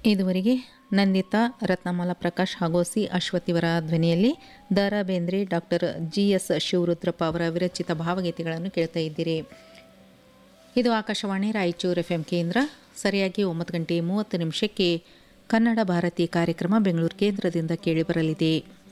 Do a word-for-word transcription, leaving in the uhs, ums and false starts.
ಇದುವರೆಗೆ ನಂದಿತಾ, ರತ್ನಮಾಲಾ ಪ್ರಕಾಶ್ ಹಾಗೂ ಸಿ ಅಶ್ವಥ್ ಇವರ ಧ್ವನಿಯಲ್ಲಿ the Ra Bendre, doctor G S Shivarudrappa ಅವರ ವಿರಚಿತ ಭಾವಗೀತೆಗಳನ್ನು ಕೇಳ್ತಾ ಇದ್ದೀರಿ. ಇದು ಆಕಾಶವಾಣಿ ರಾಯಚೂರು ಎಫ್ ಎಂ ಕೇಂದ್ರ. ಸರಿಯಾಗಿ ಒಂಬತ್ತು ಗಂಟೆ ಮೂವತ್ತು ನಿಮಿಷಕ್ಕೆ ಕನ್ನಡ ಭಾರತಿ ಕಾರ್ಯಕ್ರಮ ಬೆಂಗಳೂರು ಕೇಂದ್ರದಿಂದ ಕೇಳಿಬರಲಿದೆ.